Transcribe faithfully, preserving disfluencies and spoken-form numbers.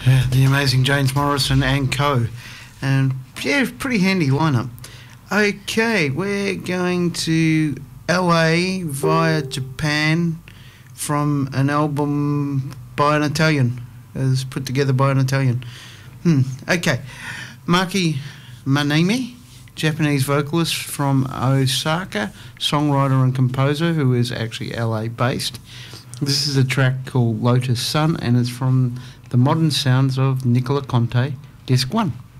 Uh, the amazing James Morrison and co. And yeah, pretty handy lineup. Okay, we're going to L A via Japan from an album by an Italian. It was put together by an Italian. Hmm, okay. Maki Manemi, Japanese vocalist from Osaka, songwriter and composer who is actually L A based. This is a track called Lotus Sun and it's from The Modern Sounds of Nicola Conte, Disc one.